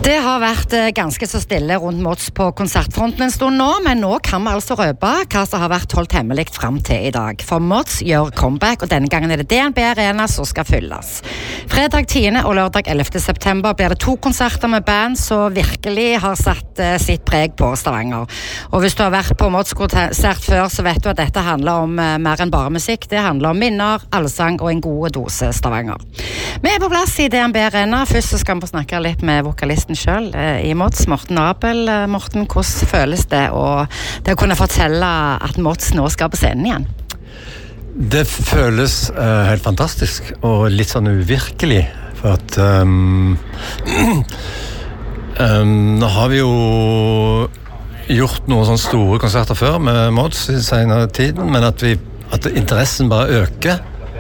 Det har vært ganske så stille rundt Mods på konsertfronten en stund nå, men nå kan vi altså røpe hva som har vært holdt hemmelig frem til i dag. For Mods gjør comeback, og denne gangen det DNB Arena som skal fylles. Fredag 10. og lørdag 11. september blir det 2 konserter med band som virkelig har satt sitt preg på Stavanger. Og hvis du har vært på Mods konsert før, så vet du at dette handler om mer enn bare musikk. Det handler om minner, allsang og en god dose Stavanger. Vi på plass i DNB Arena. Først så skal vi snakke litt med vokalisten selv i Mods, Morten Abel. Morten, hvordan føles det å kunne fortelle at Mods nå skal på scenen igjen? Det føles helt fantastisk og litt sånn uvirkelig, for at nå har vi jo gjort noen sånne store konserter før med Mods i senere tiden, men at interessen bare øker,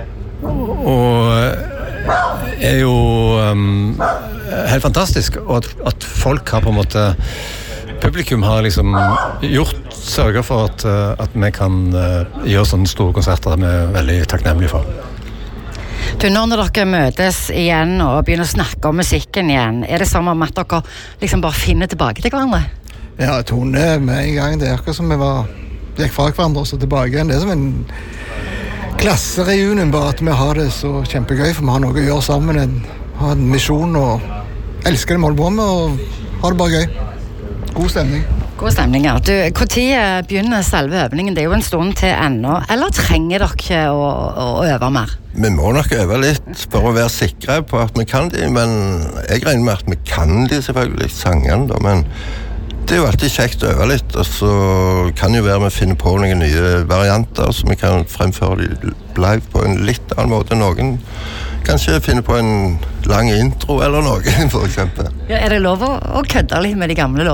og er jo helt fantastisk, og at folk har på en måte, publikum har liksom sørget for at vi kan gjøre sånne store konserter vi er veldig takknemlige for. Du, når dere møtes igjen og begynner å snakke om musikken igjen, er det som om at dere liksom bare finner tilbake til hverandre? Ja, Tone med en gang, det er akkurat som vi gikk fra hverandre og så tilbake igjen. Det er som en klassereunion, bare at vi har det så kjempegøy, for vi har noe å gjøre sammen, har en misjon og elsker det vi holder på med, og har det bare gøy. God stemning. God stemning, ja. Du, hvor tid begynner selve øvningen? Det er jo en stund til ennå, eller trenger dere å øve mer? Vi må nok øve litt for å være sikre på at vi kan de, men jeg regner med at vi kan de selvfølgelig, sangene da, men det er jo alltid kjekt å øve litt, og så kan jo være vi finner på noen nye varianter som vi kan fremføre de live på en litt annen måte. Noen kanskje finne på en lang intro eller noe, for eksempel. Ja, er det lov å kødde litt med de gamle